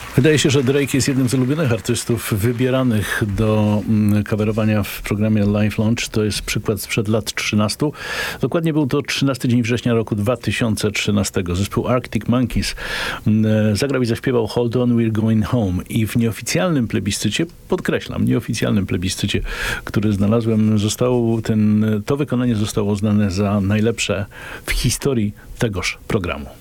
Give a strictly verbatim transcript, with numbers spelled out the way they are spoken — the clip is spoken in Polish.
Wydaje się, że Drake jest jednym z ulubionych artystów wybieranych do coverowania w programie Live Launch. To jest przykład sprzed lat trzynastu. Dokładnie był to trzynasty dzień września roku dwa tysiące trzynastego. Zespół Arctic Monkeys zagrał i zaśpiewał Hold On, We're Going Home. I w nieoficjalnym plebiscycie, podkreślam, nieoficjalnym plebiscycie, który znalazłem, został ten, to wykonanie zostało uznane za najlepsze w historii tegoż programu.